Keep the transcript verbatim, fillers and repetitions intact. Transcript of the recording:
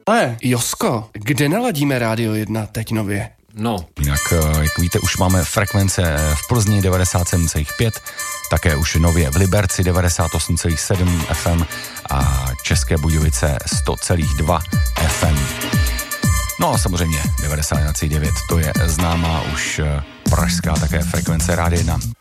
Ale Josko, kde naladíme Rádio jedna teď nově? No. Jinak, jak víte, už máme frekvence v Plzni devadesát sedm celá pět, také už nově v Liberci devadesát osm celá sedm F M a České Budějovice sto celá dva F M. No a samozřejmě devadesát jedna celá devět, to je známá už pražská také frekvence Rádia jedna.